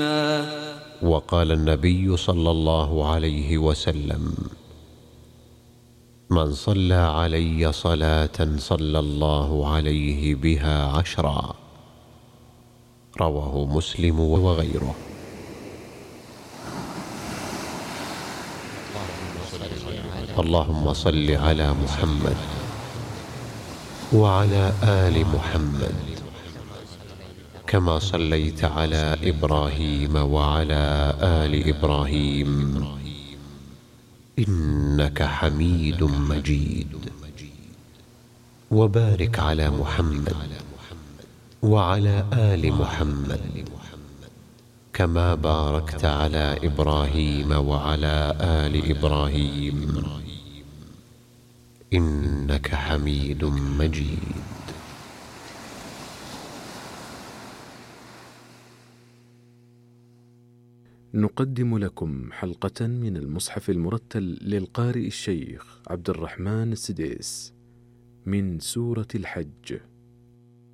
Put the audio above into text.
وقال النبي صلى الله عليه وسلم: من صلى علي صلاة صلى الله عليه بها 10. رواه مسلم وغيره. اللهم صل على محمد وعلى آل محمد كما صليت على إبراهيم وعلى آل إبراهيم إنك حميد مجيد. وبارك على محمد وعلى آل محمد كما باركت على إبراهيم وعلى آل إبراهيم إنك حميد مجيد. نقدم لكم حلقة من المصحف المرتل للقارئ الشيخ عبد الرحمن السديس من سورة الحج.